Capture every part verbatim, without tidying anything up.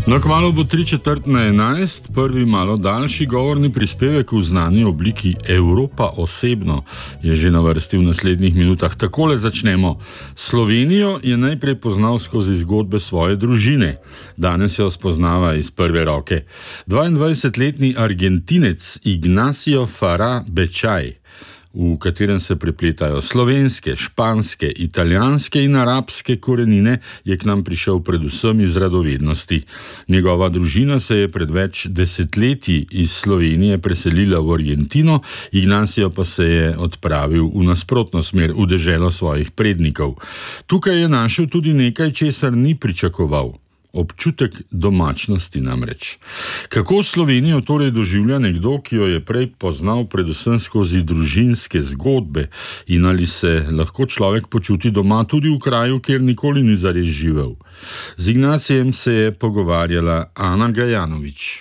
No, kmalu bo tri četrt na enajst, prvi malo daljši govorni prispevek v znani obliki Evropa osebno je že na vrsti v naslednjih minutah. Takole začnemo. Slovenijo je najprej poznal skozi zgodbe svoje družine. Danes jo spoznava iz prve roke. dvaindvajsetletni Argentinec Ignacio Farah Becaj, v katerem se prepletajo slovenske, španske, italijanske in arabske korenine, je k nam prišel predvsem iz radovednosti. Njegova družina se je pred več desetletji iz Slovenije preselila v Argentino, Ignacio pa se je odpravil v nasprotno smer, v deželo svojih prednikov. Tukaj je našel tudi nekaj, česar ni pričakoval. Občutek domačnosti namreč. Kako Slovenijo torej doživlja nekdo, ki jo je prej poznal predvsem skozi družinske zgodbe, in ali se lahko človek počuti doma tudi v kraju, kjer nikoli ni zares živel? Z Ignacijem se je pogovarjala Ana Gajanovič.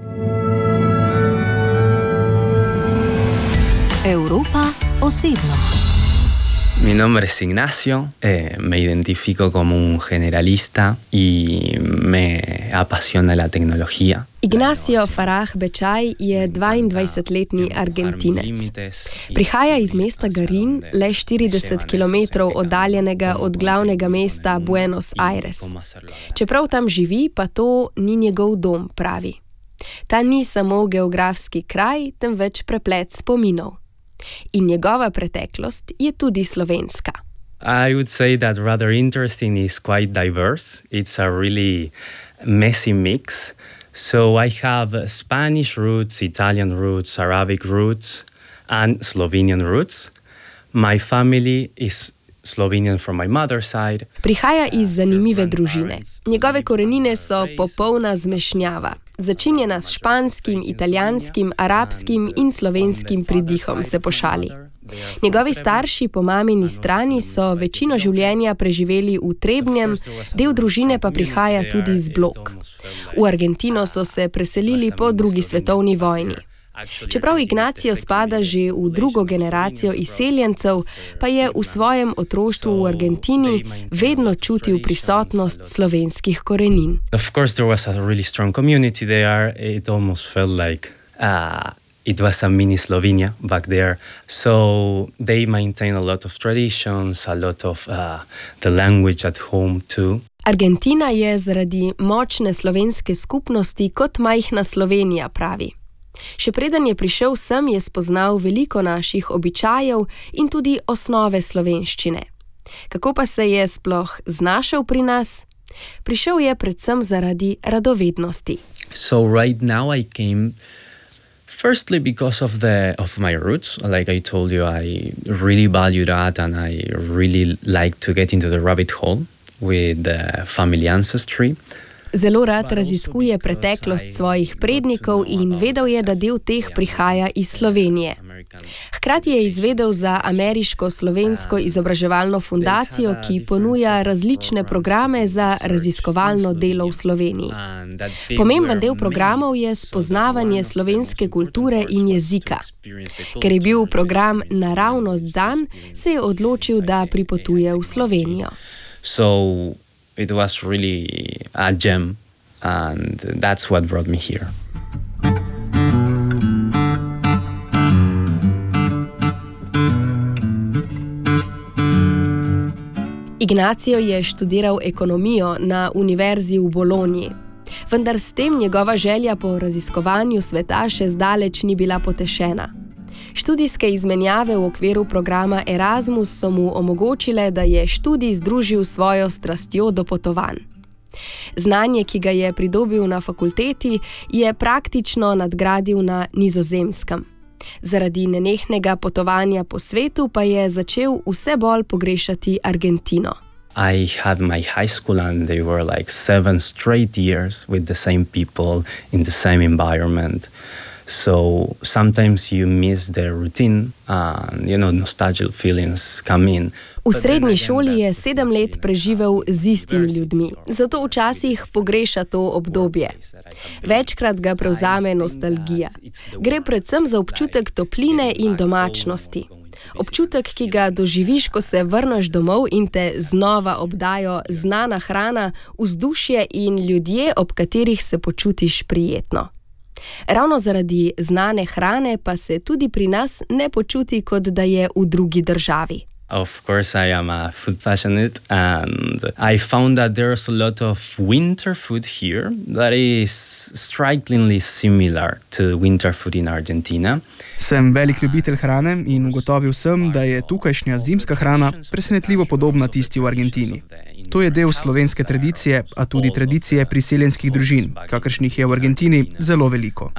Europa osebno. Mi nombre es Ignacio, eh, me identifico como un generalista y me apasiona la tecnología. Ignacio Farah Becaj je dvaindvajsetletni Argentinec. Prihaja iz mesta Garin, le štirideset kilometrov oddaljenega od glavnega mesta Buenos Aires. Čeprav tam živi, pa to ni njegov dom, pravi. Ta ni samo geografski kraj, temveč preplet spominov. In njegova preteklost je tudi slovenska. I would say that rather interesting is quite diverse. It's a really messy mix. So I have Spanish roots, Italian roots, Arabic roots and Slovenian roots. My family is Slovenian from my mother's side. Prihaja iz zanimive družine. Njegove korenine so popolna zmešnjava. Začinjena s španskim, italijanskim, arabskim in slovenskim pridihom, se pošali. Njegovi starši po mamini strani so večino življenja preživeli v Trebnjem, del družine pa prihaja tudi iz Blok. V Argentino so se preselili po drugi svetovni vojni. Čeprav Ignacio spada že v drugo generacijo izseljencev, pa je v svojem otroštvu v Argentini vedno čutil prisotnost slovenskih korenin. Of course there was a really strong community there. It almost felt like uh, it was a mini Slovenia back there. So they maintain a lot of traditions, a lot of uh, the language at home too. Argentina je zaradi močne slovenske skupnosti kot majhna Slovenija, pravi. Še preden je prišel sem, je spoznal veliko naših običajev in tudi osnove slovenščine. Kako pa se je sploh znašel pri nas? Prišel je predvsem zaradi radovednosti. So right now I came firstly because of the of my roots. Like I told you, I really value that and I really like to get into the rabbit hole with the family ancestry. Zelo rad raziskuje preteklost svojih prednikov in vedel je, da del teh prihaja iz Slovenije. Hkrati je izvedel za ameriško-slovensko izobraževalno fundacijo, ki ponuja različne programe za raziskovalno delo v Sloveniji. Pomemben del programov je spoznavanje slovenske kulture in jezika. Ker je bil program naravnost zanj, se je odločil, da pripotuje v Slovenijo. So it was really a gem, and that's what brought me here. Ignacio je študiral ekonomijo na univerzi v Bologni, vendar s tem njegova želja po raziskovanju sveta še zdaleč ni bila potešena. Študijske izmenjave v okviru programa Erasmus so mu omogočile, da je študij združil svojo strastjo do potovanj. Znanje, ki ga je pridobil na fakulteti, je praktično nadgradil na Nizozemskem. Zaradi nenehnega potovanja po svetu pa je začel vse bolj pogrešati Argentino. I had my high school and they were like seven straight years with the same people in the same environment. So sometimes you miss the routine and, you know, nostalgic feelings come in. V srednji šoli je sedem let preživel z istimi ljudmi, zato včasih pogreša to obdobje. Večkrat ga prevzame nostalgija. Gre predvsem za občutek topline in domačnosti. Občutek, ki ga doživiš, ko se vrneš domov in te znova obdajo znana hrana, vzdušje in ljudje, ob katerih se počutiš prijetno. Ravno zaradi znane hrane pa se tudi pri nas ne počuti, kot da je v drugi državi. Of course, I am a food passionate, and I found that there's a lot of winter food here that is strikingly similar to winter food in Argentina. Sem velik ljubitelj hrane in ugotovil sem, da je tukajšnja zimska hrana presenetljivo podobna tisti v Argentini. To je del slovenske tradicije, a tudi tradicije priseljenskih družin, kakršnih je v Argentini zelo veliko.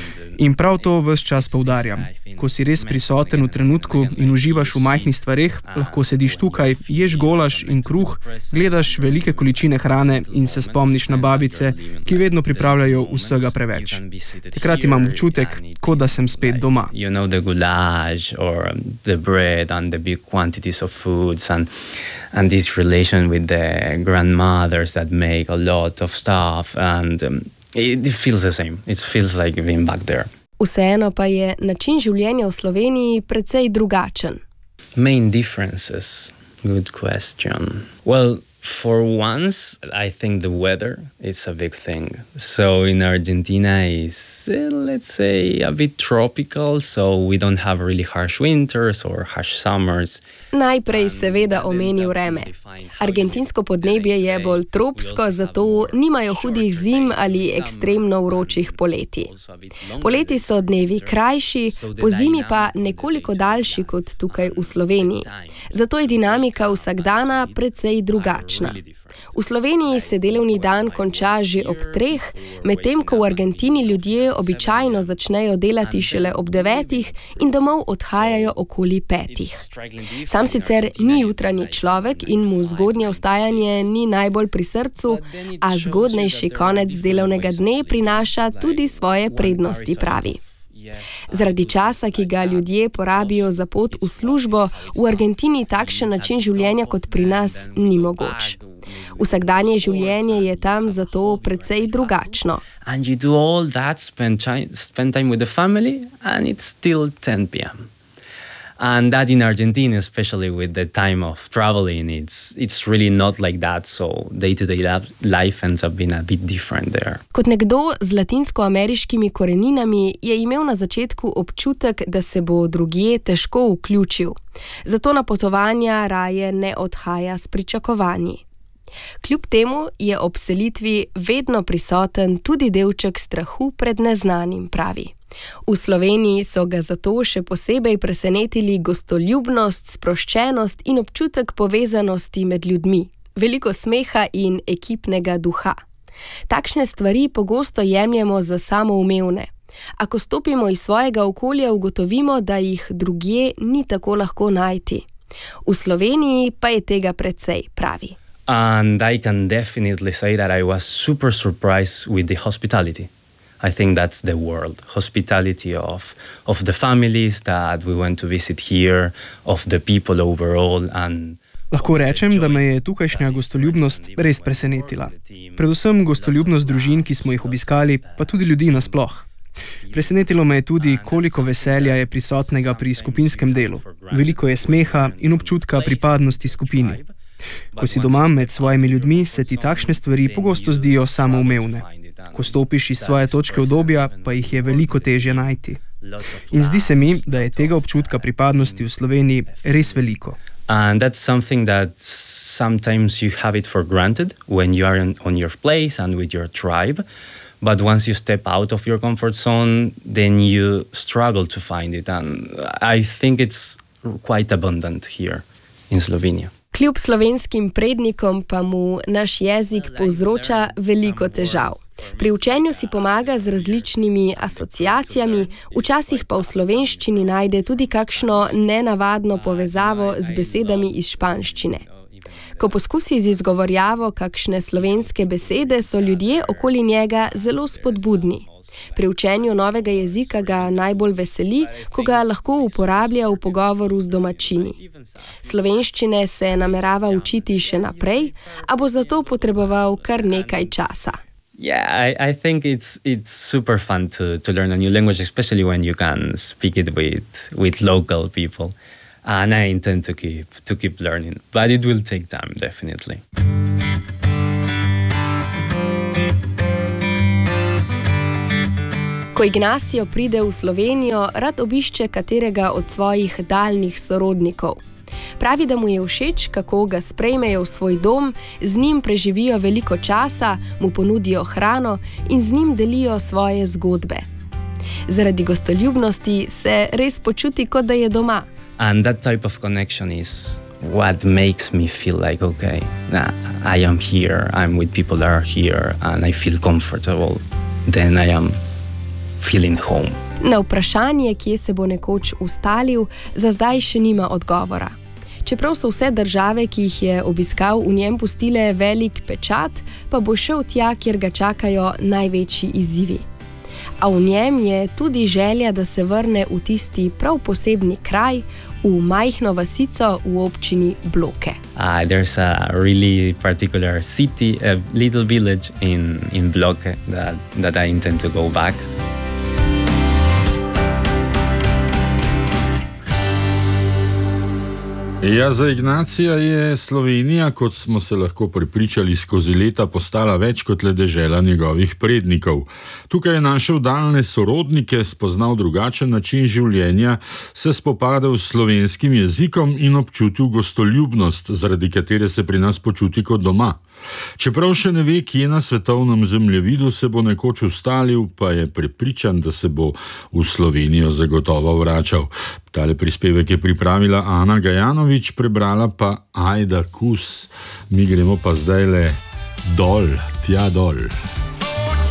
In prav to ves čas poudarjam. Ko si res prisoten v trenutku in uživaš v majhnih stvareh, lahko sediš tukaj, ješ golaž in kruh, gledaš velike količine hrane in se spomniš na babice, ki vedno pripravljajo vsega preveč. Takrat imam občutek, kot da sem spet doma. You know, the goulash or the bread and the big quantities of foods and and this relation with the grandmothers that make a lot of stuff, and um, it feels the same. It feels like being back there. Vseeno pa je način življenja v Sloveniji precej drugačen. Main differences. Good question. Well, for once, I think the weather is a big thing. So in Argentina is, uh, let's say, a bit tropical, so we don't have really harsh winters or harsh summers. Najprej seveda omeni vreme. Argentinsko podnebje je bolj tropsko, zato nimajo hudih zim ali ekstremno vročih poletij. Poleti so dnevi krajši, pozimi pa nekoliko daljši kot tukaj v Sloveniji. Zato je dinamika vsakdana precej drugačna. V Sloveniji se delovni dan konča že ob treh, medtem ko v Argentini ljudje običajno začnejo delati šele ob devetih in domov odhajajo okoli petih. Sam sicer ni jutranji človek in mu zgodnje vstajanje ni najbolj pri srcu, a zgodnejši konec delovnega dne prinaša tudi svoje prednosti, pravi. Zaradi časa, ki ga ljudje porabijo za pot v službo, v Argentini takšen način življenja kot pri nas ni mogoč. Vsakdanje življenje je tam zato precej drugačno. And you do all that, spend time, spend time with the family, and it's still ten p m And that in Argentina, especially with the time of traveling, it's it's really not like that. So day-to-day life ends up being a bit different there. Kot nekdo z latinskoameriškimi koreninami je imel na začetku občutek, da se bo drugje težko vključil. Zato na potovanja raje ne odhaja s pričakovanji. Kljub temu je ob selitvi vedno prisoten tudi delček strahu pred neznanim, pravi. V Sloveniji so ga zato še posebej presenetili gostoljubnost, sproščenost in občutek povezanosti med ljudmi, veliko smeha in ekipnega duha. Takšne stvari pogosto jemljemo za samoumevne. A ko stopimo iz svojega okolja, ugotovimo, da jih drugje ni tako lahko najti. V Sloveniji pa je tega precej, pravi. And I can definitely say that I was super surprised with the hospitality. I think that's the world. Hospitality of, of the families that we went to visit here, of the people overall. And Lahko rečem, da me je tukajšnja gostoljubnost res presenetila. Predvsem gostoljubnost družin, ki smo jih obiskali, pa tudi ljudi nasploh. Presenetilo me je tudi, koliko veselja je prisotnega pri skupinskem delu. Veliko je smeha in občutka pripadnosti skupini. Ko si doma med svojimi ljudmi, se ti takšne stvari pogosto zdijo samoumevne. Ko stopiš iz svoje točke udobja, pa jih je veliko težje najti. In zdi se mi, da je tega občutka pripadnosti v Sloveniji res veliko. And that's something that sometimes you have it for granted when you are in, on your place and with your tribe. But once you step out of your comfort zone, then you struggle to find it. And I think it's quite abundant here in Slovenia. Kljub slovenskim prednikom pa mu naš jezik povzroča veliko težav. Pri učenju si pomaga z različnimi asociacijami, včasih pa v slovenščini najde tudi kakšno nenavadno povezavo z besedami iz španščine. Ko poskusi z izgovorjavo kakšne slovenske besede, so ljudje okoli njega zelo spodbudni. Pri učenju novega jezika ga najbolj veseli, ko ga lahko uporablja v pogovoru z domačini. Slovenščine se namerava učiti še naprej, a bo zato potreboval kar nekaj časa. Yeah, I, I think it's it's super fun to, to learn a new language, especially when you can speak it with, with local people. And I intend to keep, to keep learning, but it will take time, definitely. Ko Ignacio pride v Slovenijo, rad obišče katerega od svojih daljnih sorodnikov. Pravi, da mu je všeč, kako ga sprejmejo v svoj dom, z njim preživijo veliko časa, mu ponudijo hrano in z njim delijo svoje zgodbe. Zaradi gostoljubnosti se res počuti, kot da je doma. And that type of connection is what makes me feel like, okay, I am here, I'm with people that are here, and I feel comfortable. Then I am feeling home. Na vprašanje, kje se bo nekoč ustalil, za zdaj še nima odgovora. Čeprav so vse države, ki jih je obiskal, v njem pustile velik pečat, pa bo šel tja, kjer ga čakajo največji izzivi. A v njem je tudi želja, da se vrne v tisti prav posebni kraj, v majhno vasico v občini Bloke. Uh, there's a really particular city, a little village in, in Bloke that, that I intend to go back. Ja, za Ignacija je Slovenija, kot smo se lahko prepričali skozi leta, postala več kot le dežela njegovih prednikov. Tukaj je našel daljne sorodnike, spoznal drugačen način življenja, se spopadal s slovenskim jezikom in občutil gostoljubnost, zaradi katere se pri nas počuti kot doma. Čeprav še ne ve, kje na svetovnem zemljevidu se bo nekoč ustalil, pa je prepričan, da se bo v Slovenijo zagotovo vračal. Tale prispevek je pripravila Ana Gajanovič, prebrala pa Ajda Kus. Mi gremo pa zdajle dol, tja dol.